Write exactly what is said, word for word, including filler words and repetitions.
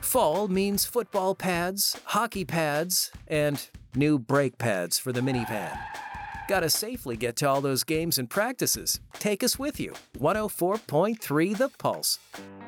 Fall means football pads, hockey pads, and new brake pads for the minivan. Gotta safely get to all those games and practices. Take us with you. one oh four point three The Pulse.